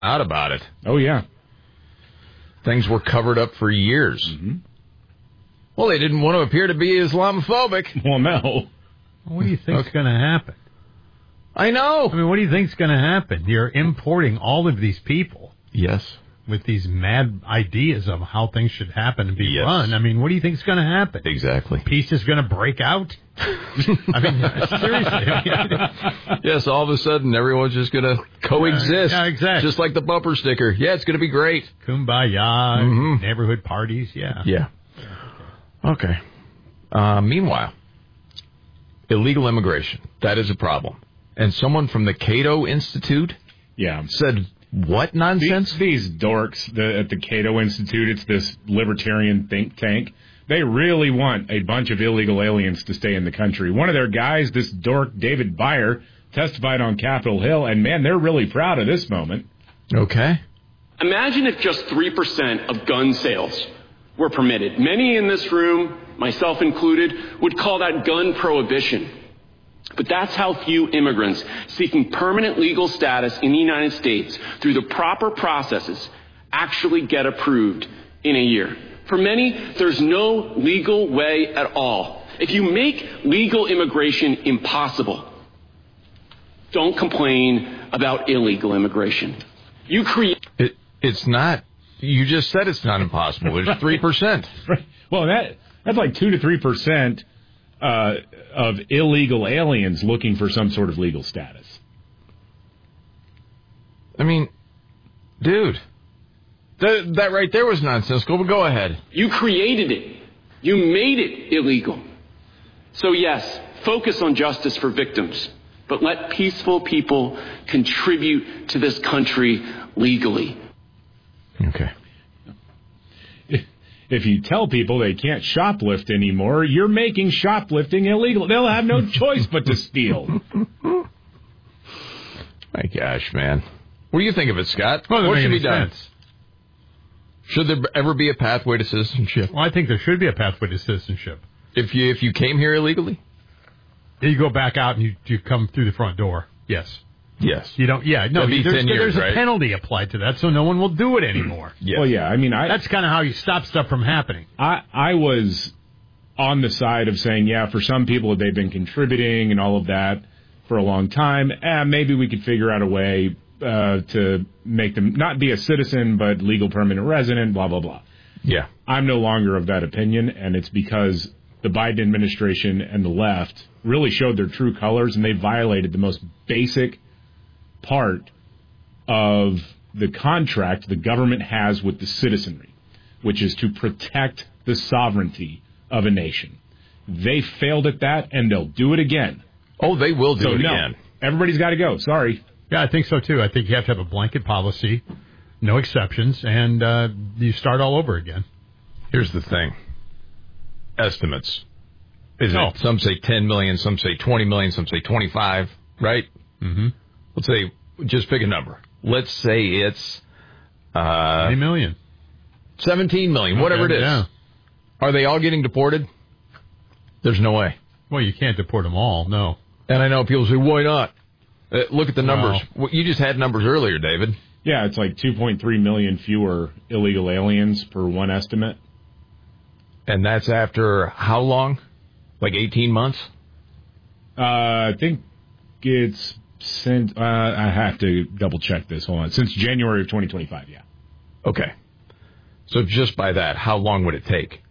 out about it. Oh, yeah. Things were covered up for years. Mm-hmm. Well, they didn't want to appear to be Islamophobic. Well, no. What do you think's going to happen? I know. I mean, what do you think's going to happen? You're importing all of these people. Yes. With these mad ideas of how things should happen and be run. I mean, what do you think's going to happen? Exactly. Peace is going to break out? I mean, seriously. Yes, all of a sudden, everyone's just going to coexist. Yeah, exactly. Just like the bumper sticker. Yeah, it's going to be great. Kumbaya, neighborhood parties, yeah. Yeah. Okay. Meanwhile, illegal immigration. That is a problem. And someone from the Cato Institute said, what nonsense? These dorks at the Cato Institute, it's this libertarian think tank. They really want a bunch of illegal aliens to stay in the country. One of their guys, this dork, David Byer, testified on Capitol Hill, and, man, they're really proud of this moment. Okay. Imagine if just 3% of gun sales were permitted. Many in this room, myself included, would call that gun prohibition. But that's how few immigrants seeking permanent legal status in the United States through the proper processes actually get approved in a year. For many, there's no legal way at all. If you make legal immigration impossible, don't complain about illegal immigration. You create... It's not. You just said it's not impossible. There's 3%. Right. Well, that's like 2 to 3%. Of illegal aliens looking for some sort of legal status. I mean, dude, that right there was nonsensical, but go ahead. You created it. You made it illegal. So yes, focus on justice for victims, but let peaceful people contribute to this country legally. Okay. If you tell people they can't shoplift anymore, you're making shoplifting illegal. They'll have no choice but to steal. My gosh, man. What do you think of it, Scott? Well, what should be done? Sense. Should there ever be a pathway to citizenship? Well, I think there should be a pathway to citizenship. If you came here illegally? You go back out and you come through the front door. Yes. Yes. You don't. Yeah. No. There's right? a penalty applied to that, so no one will do it anymore. Yes. Well, yeah. I mean, that's kind of how you stop stuff from happening. I was on the side of saying, yeah, for some people they've been contributing and all of that for a long time. Maybe we could figure out a way to make them not be a citizen but legal permanent resident. Blah blah blah. Yeah. I'm no longer of that opinion, and it's because the Biden administration and the left really showed their true colors, and they violated the most basic part of the contract the government has with the citizenry, which is to protect the sovereignty of a nation. They failed at that, and they'll do it again. Oh, they will do it again. Everybody's got to go. Sorry. Yeah, I think so, too. I think you have to have a blanket policy, no exceptions, and you start all over again. Here's the thing. Estimates. Some say 10 million, some say 20 million, some say 25, right? Mm-hmm. Let's say, just pick a number. Let's say it's 20 million. 17 million, whatever it is. Yeah. Are they all getting deported? There's no way. Well, you can't deport them all, no. And I know people say, why not? Look at the numbers. Well, you just had numbers earlier, David. Yeah, it's like 2.3 million fewer illegal aliens per one estimate. And that's after how long? Like 18 months? I think it's since, I have to double check this. Hold on. Since January of 2025, yeah. Okay. So just by that, how long would it take?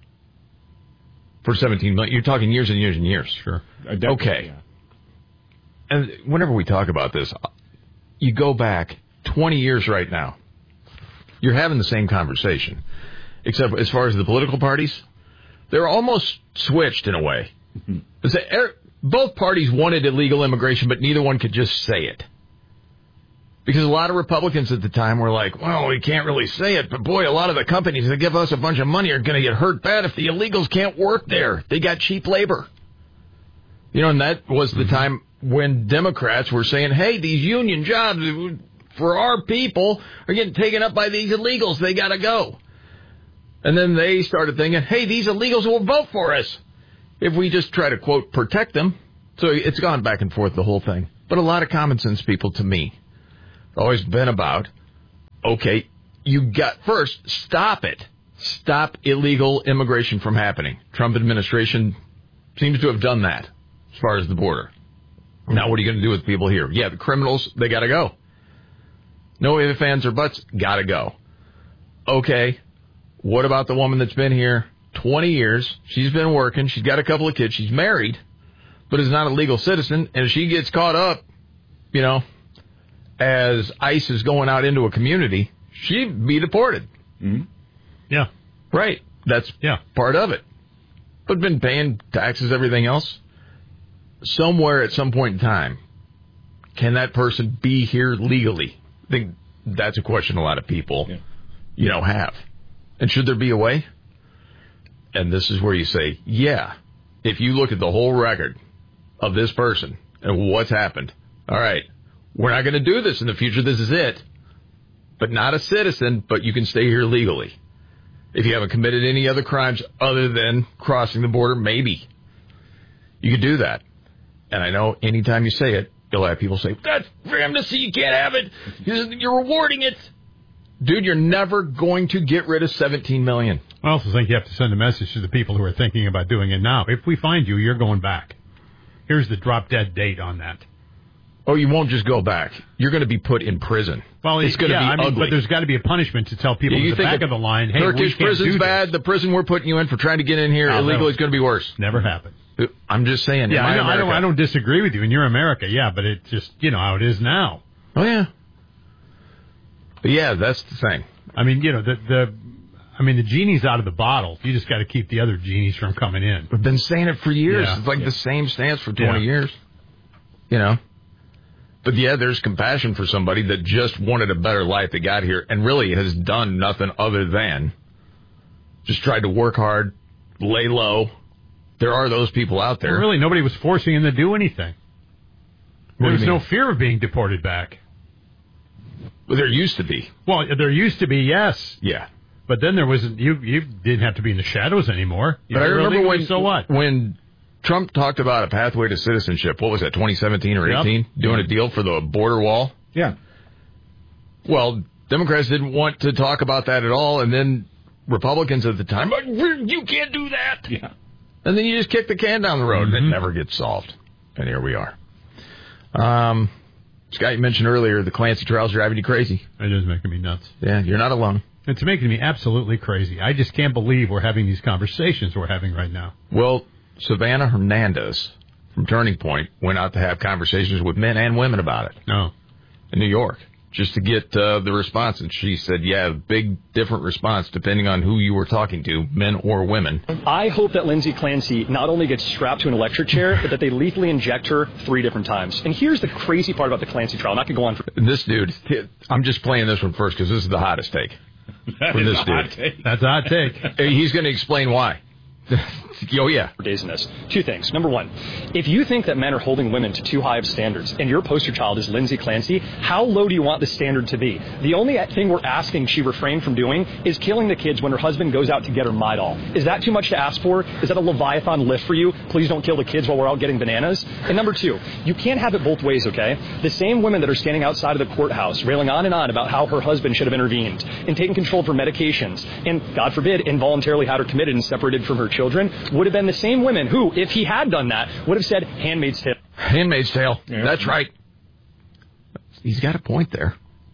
For 17 million? You're talking years and years and years. Sure. Okay. Yeah. And whenever we talk about this, you go back 20 years right now. You're having the same conversation. Except as far as the political parties, they're almost switched in a way. Mm-hmm. Both parties wanted illegal immigration, but neither one could just say it. Because a lot of Republicans at the time were like, well, we can't really say it, but boy, a lot of the companies that give us a bunch of money are going to get hurt bad if the illegals can't work there. They got cheap labor. You know, and that was the time when Democrats were saying, hey, these union jobs for our people are getting taken up by these illegals. They got to go. And then they started thinking, hey, these illegals will vote for us if we just try to, quote, protect them. So it's gone back and forth, the whole thing. But a lot of common sense people, to me, always been about Okay, first, stop it. Stop illegal immigration from happening. Trump administration seems to have done that as far as the border. Now, what are you going to do with people here? Yeah, the criminals, they got to go. No ifs, ands, or buts, got to go. Okay, what about the woman that's been here 20 years? She's been working. She's got a couple of kids. She's married, but is not a legal citizen. And if she gets caught up, as ICE is going out into a community, she'd be deported. Mm-hmm. Yeah. Right. That's part of it. But been paying taxes, everything else. Somewhere at some point in time, can that person be here legally? I think that's a question a lot of people, have. And should there be a way? And this is where you say, if you look at the whole record of this person and what's happened, all right, we're not going to do this in the future. This is it. But not a citizen, but you can stay here legally. If you haven't committed any other crimes other than crossing the border, maybe you could do that. And I know anytime you say it, you'll have people say, that's for amnesty, you can't have it. You're rewarding it. Dude, you're never going to get rid of 17 million. I also think you have to send a message to the people who are thinking about doing it now. If we find you, you're going back. Here's the drop-dead date on that. Oh, you won't just go back. You're going to be put in prison. Well, it's going to be ugly. But there's got to be a punishment to tell people at the back of the line, hey, Turkish prison's bad. This. The prison we're putting you in for trying to get in here illegally is going to be worse. Never happened. I'm just saying. Yeah, I don't disagree with you, and you're America, but it just, how it is now. Oh, yeah. But, that's the thing. I mean, the genie's out of the bottle. You just got to keep the other genies from coming in. We've been saying it for years. It's like the same stance for 20 years. But, there's compassion for somebody that just wanted a better life that got here and really has done nothing other than just tried to work hard, lay low. There are those people out there. Well, really, nobody was forcing him to do anything. There was no fear of being deported back. Well, there used to be. Well, there used to be, yes. Yeah. But then there wasn't. You didn't have to be in the shadows anymore. But I remember when Trump talked about a pathway to citizenship. What was that, 2017 or 18? Doing a deal for the border wall? Yeah. Well, Democrats didn't want to talk about that at all, and then Republicans at the time, like, you can't do that. Yeah. And then you just kick the can down the road, and it never gets solved. And here we are. Scott, you mentioned earlier the Clancy trial's driving you crazy. It is making me nuts. Yeah, you're not alone. It's making me absolutely crazy. I just can't believe we're having these conversations we're having right now. Well, Savannah Hernandez from Turning Point went out to have conversations with men and women about it. No. In New York. Just to get the response. And she said, big different response depending on who you were talking to, men or women. I hope that Lindsay Clancy not only gets strapped to an electric chair, but that they lethally inject her 3 different times. And here's the crazy part about the Clancy trial. I'm not going to go on for... This dude, I'm just playing this one first because this is the hottest take. From this dude. That's a hot take. He's going to explain why. Oh, yeah. Days in this. 2 things. Number 1, if you think that men are holding women to too high of standards and your poster child is Lindsay Clancy, how low do you want the standard to be? The only thing we're asking she refrain from doing is killing the kids when her husband goes out to get her Midol. Is that too much to ask for? Is that a Leviathan lift for you? Please don't kill the kids while we're out getting bananas. And number 2, you can't have it both ways, okay? The same women that are standing outside of the courthouse railing on and on about how her husband should have intervened and taken control of her medications and, God forbid, involuntarily had her committed and separated from her children would have been the same women who, if he had done that, would have said Handmaid's Tale. Handmaid's Tale. Yeah. That's right. He's got a point there.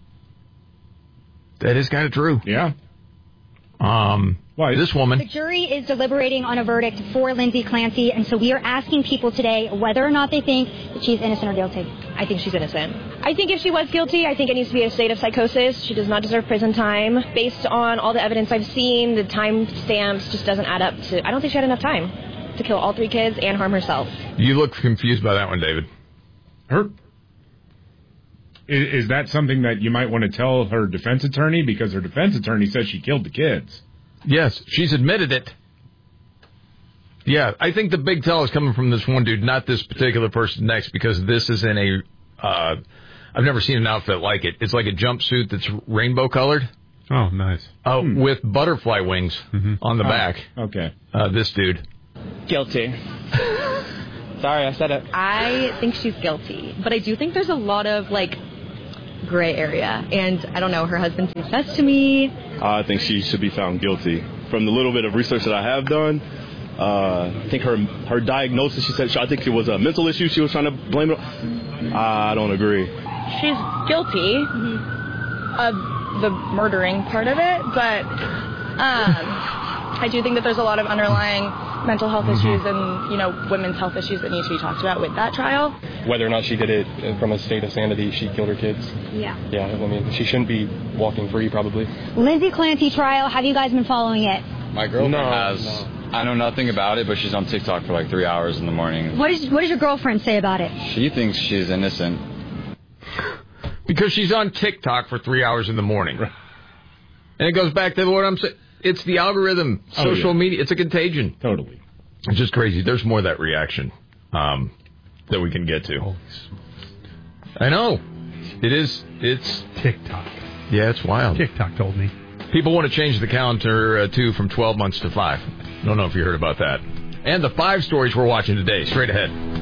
That is kind of true. Yeah. Why this woman? The jury is deliberating on a verdict for Lindsay Clancy, and so we are asking people today whether or not they think that she's innocent or guilty. I think she's innocent. I think if she was guilty, I think it needs to be a state of psychosis. She does not deserve prison time. Based on all the evidence I've seen, the time stamps just doesn't add up to... I don't think she had enough time to kill all 3 kids and harm herself. You look confused by that one, David. Is that something that you might want to tell her defense attorney? Because her defense attorney says she killed the kids. Yes, she's admitted it. Yeah, I think the big tell is coming from this one dude, not this particular person next, because this is in a... I've never seen an outfit like it. It's like a jumpsuit that's rainbow colored. Oh, nice. With butterfly wings on the back. Okay. This dude. Guilty. Sorry, I said it. I think she's guilty, but I do think there's a lot of, gray area. And I don't know, her husband confessed to me. I think she should be found guilty. From the little bit of research that I have done, I think her diagnosis, she said, I think it was a mental issue she was trying to blame it on. I don't agree. She's guilty of the murdering part of it, but I do think that there's a lot of underlying mental health issues and, women's health issues that need to be talked about with that trial. Whether or not she did it from a state of sanity, she killed her kids. Yeah. Yeah, I mean, she shouldn't be walking free, probably. Lindsay Clancy trial, have you guys been following it? My girlfriend has. No. I know nothing about it, but she's on TikTok for like 3 hours in the morning. What does your girlfriend say about it? She thinks she's innocent. Because she's on TikTok for 3 hours in the morning. And it goes back to what I'm saying. It's the algorithm, social media. It's a contagion. Totally. It's just crazy. There's more of that reaction that we can get to. I know. It's TikTok. Yeah, it's wild. TikTok told me. People want to change the calendar, too, from 12 months to 5. Don't know if you heard about that. And the 5 stories we're watching today, straight ahead.